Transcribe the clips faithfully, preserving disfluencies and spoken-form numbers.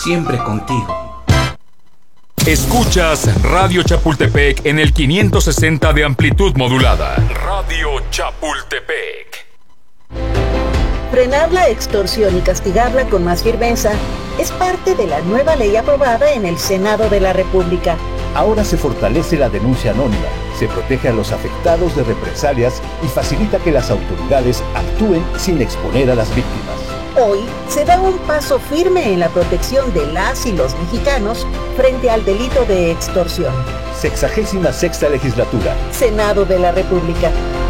siempre contigo. Escuchas Radio Chapultepec en el quinientos sesenta de amplitud modulada. Radio Chapultepec. Frenar la extorsión y castigarla con más firmeza es parte de la nueva ley aprobada en el Senado de la República. Ahora se fortalece la denuncia anónima, se protege a los afectados de represalias y facilita que las autoridades actúen sin exponer a las víctimas. Hoy se da un paso firme en la protección de las y los mexicanos frente al delito de extorsión. Sexagésima sexta legislatura. Senado de la República.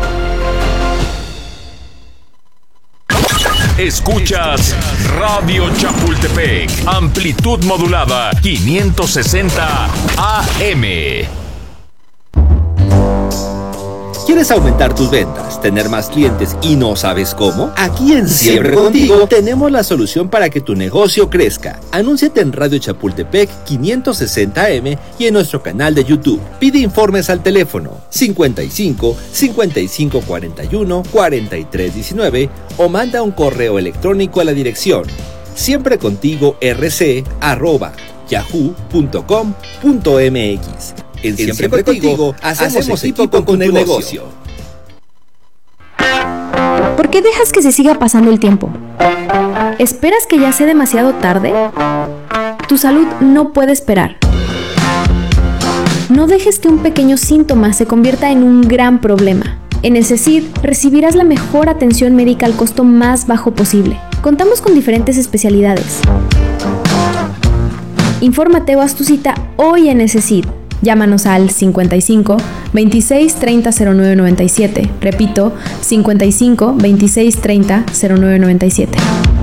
Escuchas Radio Chapultepec, amplitud modulada quinientos sesenta A M. ¿Quieres aumentar tus ventas, tener más clientes y no sabes cómo? Aquí en Siempre Contigo tenemos la solución para que tu negocio crezca. Anúnciate en Radio Chapultepec quinientos sesenta A M y en nuestro canal de YouTube. Pide informes al teléfono cincuenta y cinco, cincuenta y cinco cuarenta y uno, cuarenta y tres diecinueve o manda un correo electrónico a la dirección siemprecontigorc arroba yahoo punto com punto mx. En Siempre, Siempre Contigo, hacemos, hacemos equipo, equipo con, con tu negocio. negocio. ¿Por qué dejas que se siga pasando el tiempo? ¿Esperas que ya sea demasiado tarde? Tu salud no puede esperar. No dejes que un pequeño síntoma se convierta en un gran problema. En el CECID recibirás la mejor atención médica al costo más bajo posible. Contamos con diferentes especialidades. Infórmate o haz tu cita hoy en el CECID. Llámanos al cincuenta y cinco, veintiséis, treinta, cero nueve noventa y siete. Repito, cincuenta y cinco, veintiséis, treinta, cero nueve noventa y siete.